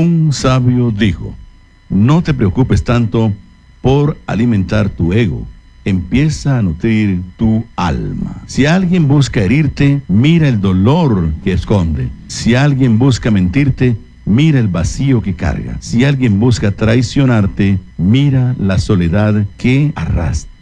Un sabio dijo: no te preocupes tanto por alimentar tu ego. Empieza a nutrir tu alma. Si alguien busca herirte, mira el dolor que esconde. Si alguien busca mentirte, mira el vacío que carga. Si alguien busca traicionarte, mira la soledad que arrastra.